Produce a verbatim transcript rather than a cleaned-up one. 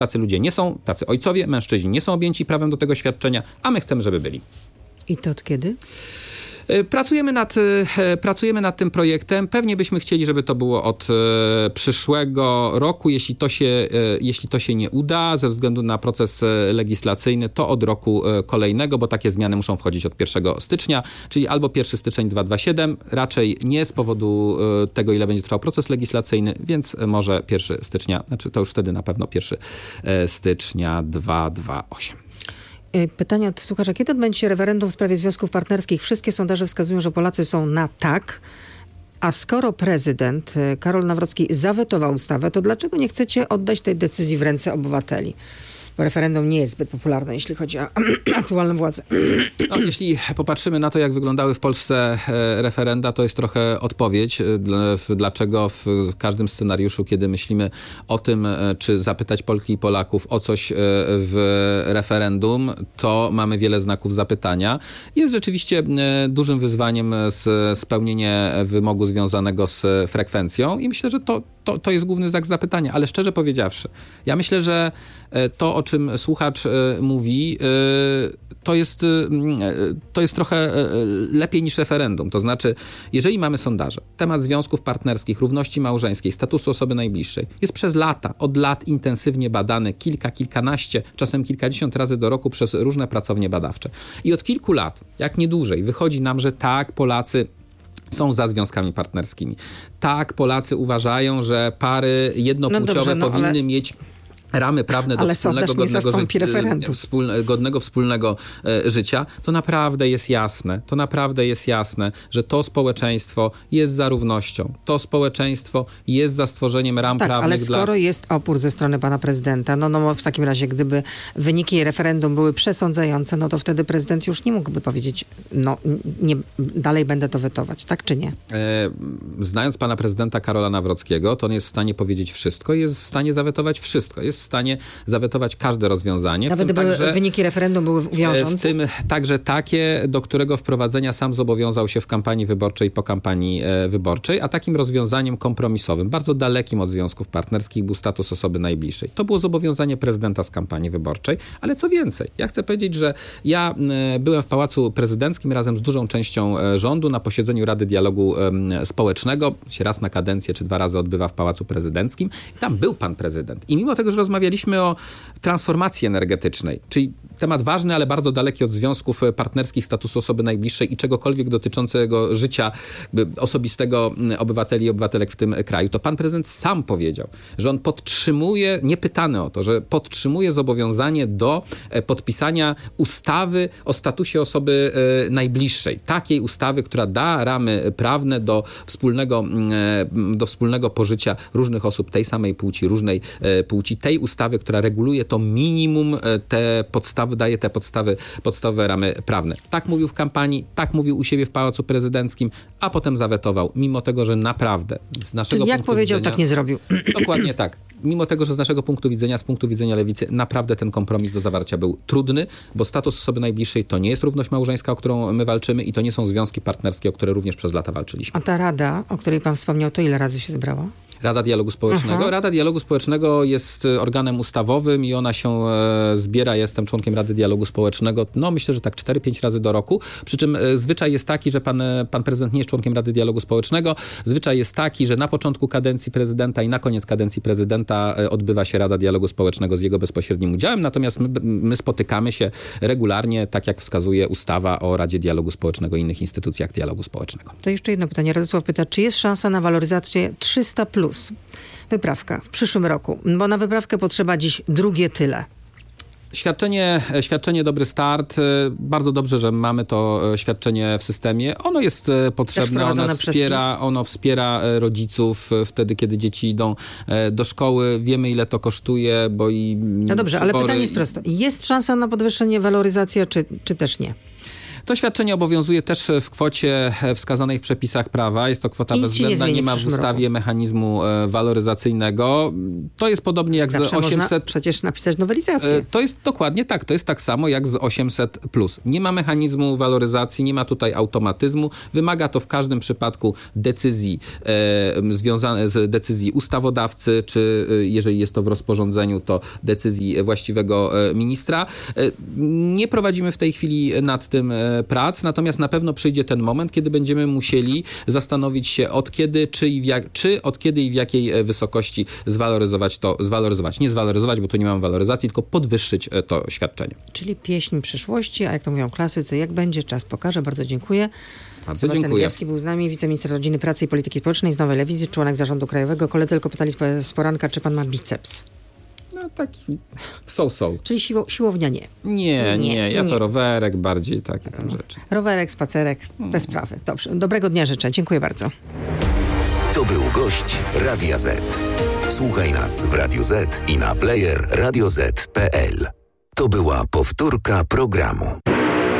Tacy ludzie nie są, tacy ojcowie, mężczyźni nie są objęci prawem do tego świadczenia, a my chcemy, żeby byli. I to od kiedy? Pracujemy nad, pracujemy nad tym projektem. Pewnie byśmy chcieli, żeby to było od przyszłego roku. Jeśli to się, jeśli to się nie uda ze względu na proces legislacyjny, to od roku kolejnego, bo takie zmiany muszą wchodzić od pierwszego stycznia, czyli albo pierwszy styczeń dwa tysiące dwudziesty siódmy, raczej nie z powodu tego, ile będzie trwał proces legislacyjny, więc może pierwszy stycznia, znaczy to już wtedy na pewno pierwszy stycznia dwa tysiące dwudziesty ósmy. Pytanie od słuchacza. Kiedy odbędzie się referendum w sprawie związków partnerskich? Wszystkie sondaże wskazują, że Polacy są na tak. A skoro prezydent Karol Nawrocki zawetował ustawę, to dlaczego nie chcecie oddać tej decyzji w ręce obywateli? Bo referendum nie jest zbyt popularne, jeśli chodzi o aktualną władzę. No, jeśli popatrzymy na to, jak wyglądały w Polsce referenda, to jest trochę odpowiedź, dlaczego w każdym scenariuszu, kiedy myślimy o tym, czy zapytać Polki i Polaków o coś w referendum, to mamy wiele znaków zapytania. Jest rzeczywiście dużym wyzwaniem spełnienie wymogu związanego z frekwencją i myślę, że to, to, to jest główny znak zapytania. Ale szczerze powiedziawszy, ja myślę, że to, o czym słuchacz mówi, to jest, to jest trochę lepiej niż referendum. To znaczy, jeżeli mamy sondaże, temat związków partnerskich, równości małżeńskiej, statusu osoby najbliższej, jest przez lata, od lat intensywnie badany kilka, kilkanaście, czasem kilkadziesiąt razy do roku przez różne pracownie badawcze. I od kilku lat, jak nie dłużej, wychodzi nam, że tak, Polacy są za związkami partnerskimi. Tak, Polacy uważają, że pary jednopłciowe no dobrze, no, powinny ale... mieć ramy prawne do ale wspólnego, godnego, ży- wspólne, godnego wspólnego e, życia, to naprawdę jest jasne, to naprawdę jest jasne, że to społeczeństwo jest za równością. To społeczeństwo jest za stworzeniem ram tak, prawnych. Ale skoro dla... jest opór ze strony pana prezydenta, no, no w takim razie, gdyby wyniki referendum były przesądzające, no to wtedy prezydent już nie mógłby powiedzieć, no nie, dalej będę to wetować, tak czy nie? E, znając pana prezydenta Karola Nawrockiego, to on jest w stanie powiedzieć wszystko, jest w stanie zawetować wszystko. Jest w stanie zawetować każde rozwiązanie. Nawet gdyby także, wyniki referendum były wiążące? W tym także takie, do którego wprowadzenia sam zobowiązał się w kampanii wyborczej i po kampanii e, wyborczej, a takim rozwiązaniem kompromisowym, bardzo dalekim od związków partnerskich był status osoby najbliższej. To było zobowiązanie prezydenta z kampanii wyborczej, ale co więcej, ja chcę powiedzieć, że ja e, byłem w Pałacu Prezydenckim razem z dużą częścią e, rządu na posiedzeniu Rady Dialogu e, Społecznego, się raz na kadencję czy dwa razy odbywa w Pałacu Prezydenckim i tam był pan prezydent. I mimo tego, że rozmawialiśmy o transformacji energetycznej, czyli temat ważny, ale bardzo daleki od związków partnerskich, statusu osoby najbliższej i czegokolwiek dotyczącego życia osobistego obywateli i obywatelek w tym kraju, to pan prezydent sam powiedział, że on podtrzymuje, niepytany o to, że podtrzymuje zobowiązanie do podpisania ustawy o statusie osoby najbliższej. Takiej ustawy, która da ramy prawne do wspólnego, do wspólnego pożycia różnych osób tej samej płci, różnej płci, tej ustawy, która reguluje to minimum, te podstawy, daje te podstawy, podstawowe ramy prawne. Tak mówił w kampanii, tak mówił u siebie w Pałacu Prezydenckim, a potem zawetował, mimo tego, że naprawdę z naszego Czyli jak punktu powiedział, widzenia, tak nie zrobił. Dokładnie tak. Mimo tego, że z naszego punktu widzenia, z punktu widzenia lewicy, naprawdę ten kompromis do zawarcia był trudny, bo status osoby najbliższej to nie jest równość małżeńska, o którą my walczymy i to nie są związki partnerskie, o które również przez lata walczyliśmy. A ta rada, o której pan wspomniał, to ile razy się zebrała? Rada Dialogu Społecznego. Aha. Rada Dialogu Społecznego jest organem ustawowym i ona się e, zbiera. Jestem członkiem Rady Dialogu Społecznego, no myślę, że tak cztery pięć razy do roku. Przy czym e, zwyczaj jest taki, że pan, pan prezydent nie jest członkiem Rady Dialogu Społecznego. Zwyczaj jest taki, że na początku kadencji prezydenta i na koniec kadencji prezydenta e, odbywa się Rada Dialogu Społecznego z jego bezpośrednim udziałem. Natomiast my, my spotykamy się regularnie, tak jak wskazuje ustawa o Radzie Dialogu Społecznego i innych instytucjach dialogu społecznego. To jeszcze jedno pytanie. Radosław pyta, czy jest szansa na waloryzację trzysta plus? Wyprawka w przyszłym roku, bo na wyprawkę potrzeba dziś drugie tyle. Świadczenie, świadczenie Dobry Start. Bardzo dobrze, że mamy to świadczenie w systemie. Ono jest potrzebne, ono wspiera, ono wspiera rodziców wtedy, kiedy dzieci idą do szkoły. Wiemy, ile to kosztuje, bo i... No dobrze, ale pytanie jest proste. Jest szansa na podwyższenie waloryzacji, czy, czy też nie? To świadczenie obowiązuje też w kwocie wskazanej w przepisach prawa. Jest to kwota Nic bezwzględna, nie, nie ma w ustawie roku. mechanizmu waloryzacyjnego. To jest podobnie jak Zawsze z osiemset... można przecież napisać nowelizację. To jest dokładnie tak. To jest tak samo jak z osiemset plus. Nie ma mechanizmu waloryzacji, nie ma tutaj automatyzmu. Wymaga to w każdym przypadku decyzji e, związane z decyzji ustawodawcy, czy e, jeżeli jest to w rozporządzeniu, to decyzji właściwego e, ministra. E, nie prowadzimy w tej chwili nad tym e, prac, natomiast na pewno przyjdzie ten moment, kiedy będziemy musieli zastanowić się od kiedy, czy, i w jak, czy od kiedy i w jakiej wysokości zwaloryzować to, zwaloryzować, nie zwaloryzować, bo tu nie mamy waloryzacji, tylko podwyższyć to świadczenie. Czyli pieśń przyszłości, a jak to mówią klasycy, jak będzie, czas pokaże. Bardzo dziękuję. Bardzo Sebastian dziękuję. Gajewski był z nami, wiceminister rodziny, pracy i polityki społecznej z Nowej Lewicy, członek zarządu krajowego. Koledzy tylko pytali z poranka, czy pan ma biceps. No taki so-so. Czyli siło, siłownia nie. Nie, nie, nie ja nie. to rowerek, bardziej takie tam rzeczy. Rowerek, spacerek, te sprawy. Dobrze, dobrego dnia życzę. Dziękuję bardzo. To był gość Radia Z. Słuchaj nas w Radio Z i na player radio zet kropka pe el. To była powtórka programu.